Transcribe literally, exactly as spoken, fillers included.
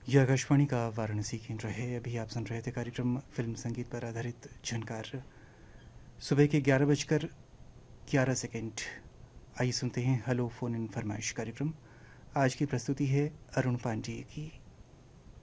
यह आकाशवाणी का वाराणसी केंद्र है। अभी आप सुन रहे थे कार्यक्रम फिल्म संगीत पर आधारित झनकार। सुबह के ग्यारह बजकर ग्यारह सेकेंड। आइए सुनते हैं हेलो फोन इन फरमाइश कार्यक्रम। आज की प्रस्तुति है अरुण पांडे की।